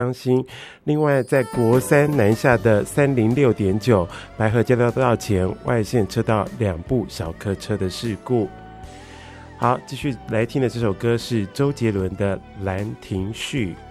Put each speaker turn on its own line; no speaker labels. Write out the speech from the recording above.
伤心。另外，在国三南下的306.9白河交流道前外线车道2部小客车的事故。好，继续来听的这首歌是周杰伦的《兰亭序》。